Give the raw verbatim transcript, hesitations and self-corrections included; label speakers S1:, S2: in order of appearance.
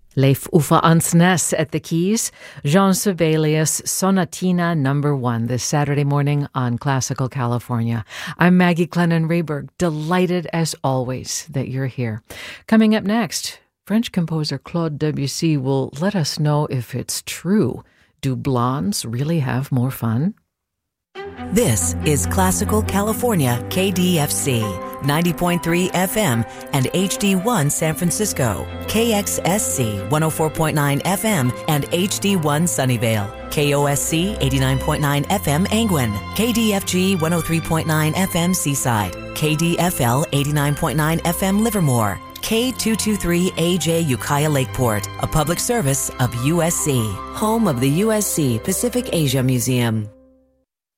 S1: Leif Uffe Ansnes at the keys, Jean Sibelius, Sonatina number one, this Saturday morning on Classical California. I'm Maggie Clennon-Rehberg, delighted as always that you're here. Coming up next, French composer Claude Debussy will let us know if it's true. Do blondes really have more fun?
S2: This is Classical California K D F C, ninety point three F M and H D one San Francisco, K X S C one oh four point nine F M and H D one Sunnyvale, K O S C eighty-nine point nine F M Angwin, K D F G one oh three point nine F M Seaside, K D F L eighty-nine point nine F M Livermore, K two twenty-three A J Ukiah Lakeport, a public service of U S C, home of the U S C Pacific Asia Museum.